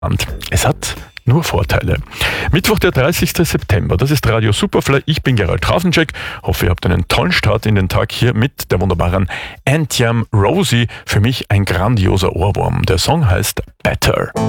Es hat nur Vorteile. Mittwoch, der 30. September, das ist Radio Superfly. Ich bin Gerald Trausencheck. Hoffe, ihr habt einen tollen Start in den Tag hier mit der wunderbaren Antiam Rosie. Für mich ein grandioser Ohrwurm. Der Song heißt Better.